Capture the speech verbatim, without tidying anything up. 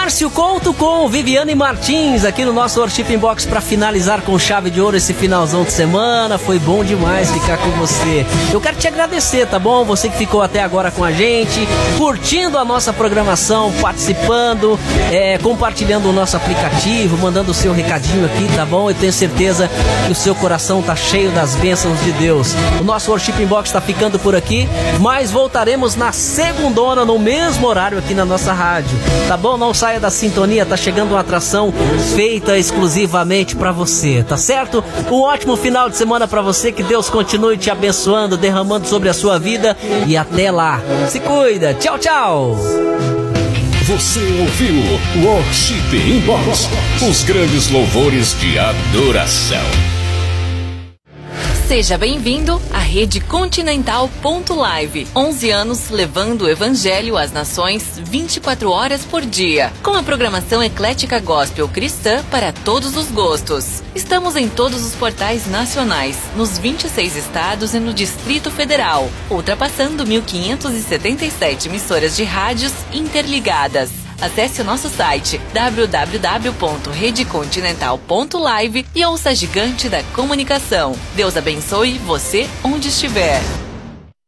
Márcio Couto com Viviane Martins aqui no nosso Worship Inbox para finalizar com chave de ouro esse finalzão de semana. Foi bom demais ficar com você. Eu quero te agradecer, tá bom? Você que ficou até agora com a gente, curtindo a nossa programação, participando, é, compartilhando o nosso aplicativo, mandando o seu recadinho aqui, tá bom? Eu tenho certeza que o seu coração tá cheio das bênçãos de Deus. O nosso Worship Inbox tá ficando por aqui, mas voltaremos na segundona, no mesmo horário aqui na nossa rádio, tá bom? Não saia da sintonia, tá chegando uma atração feita exclusivamente pra você, tá certo? Um ótimo final de semana pra você, que Deus continue te abençoando, derramando sobre a sua vida, e até lá. Se cuida, tchau, tchau! Você ouviu Worship Inbox, os grandes louvores de adoração. Seja bem-vindo à Rede Continental ponto live. onze anos levando o Evangelho às nações vinte e quatro horas por dia. Com a programação eclética gospel cristã para todos os gostos. Estamos em todos os portais nacionais, nos vinte e seis estados e no Distrito Federal, ultrapassando mil quinhentas e setenta e sete emissoras de rádios interligadas. Acesse o nosso site w w w ponto rede continental ponto live e ouça a gigante da comunicação. Deus abençoe você onde estiver.